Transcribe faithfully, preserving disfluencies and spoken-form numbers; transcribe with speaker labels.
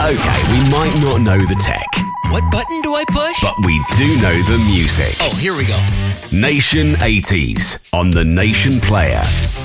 Speaker 1: Okay, we might not know the tech,
Speaker 2: What button do I push?
Speaker 1: but we do know the music.
Speaker 2: Oh, here we go.
Speaker 1: Nation eighties on the Nation Player.